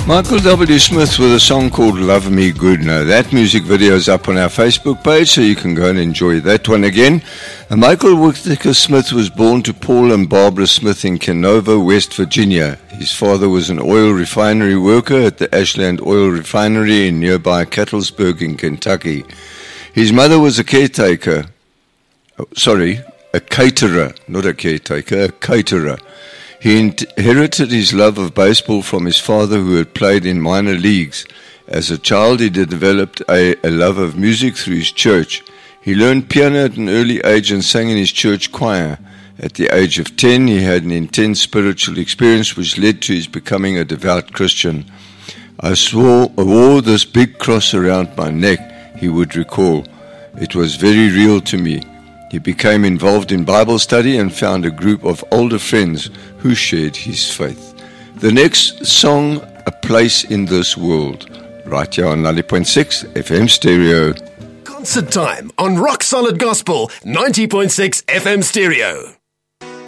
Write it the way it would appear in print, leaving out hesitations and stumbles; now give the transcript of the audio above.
Michael W. Smith with a song called Love Me Good. Now that music video is up on our Facebook page, so you can go and enjoy that one again. Michael Whittaker Smith was born to Paul and Barbara Smith in Canova, West Virginia. His father was an oil refinery worker at the Ashland Oil Refinery in nearby Cattlesburg in Kentucky. His mother was a caterer, not a caretaker, a caterer. He inherited his love of baseball from his father, who had played in minor leagues. As a child, he developed a love of music through his church. He learned piano at an early age and sang in his church choir. At the age of 10, he had an intense spiritual experience which led to his becoming a devout Christian. I wore this big cross around my neck, he would recall. It was very real to me. He became involved in Bible study and found a group of older friends who shared his faith. The next song, A Place in This World, right here on 90.6 FM Stereo. Concert time on Rock Solid Gospel 90.6 FM Stereo.